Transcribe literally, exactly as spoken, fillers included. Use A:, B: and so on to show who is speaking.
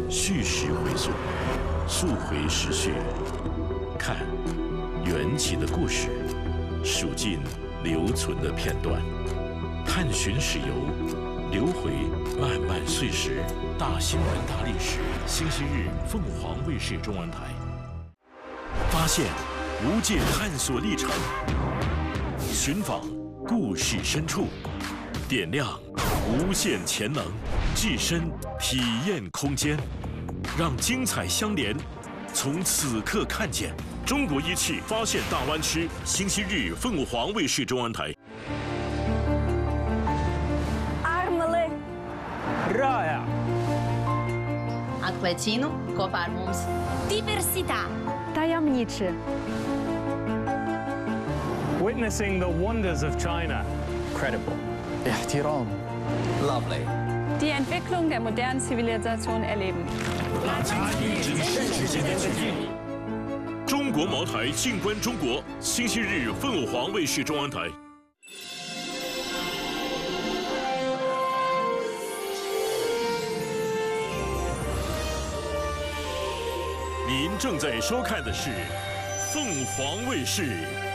A: 叙事回溯，溯回时序，看缘起的故事，数尽留存的片段，探寻史游，留回漫漫岁时。大新闻大历史，星期日凤凰卫视中文台。发现无界探索历程，寻访故事深处，点亮无限潜能，置身体验空间，让精彩相连，从此刻看见中国一汽发现大湾区。星期日凤凰卫视中文台。
B: Armele.
C: Rāja.
D: Atklājiet kopā ar mums.
B: Diversitā. Tajemniczy.
C: Witnessing the wonders of China. Credible.
E: احترام.
F: Lovely.
G: Die Entwicklung der modernen Zivilisation erleben.
A: 中国茅台静观中国，星期日凤凰卫视中文台。您正在收看的是凤凰卫视。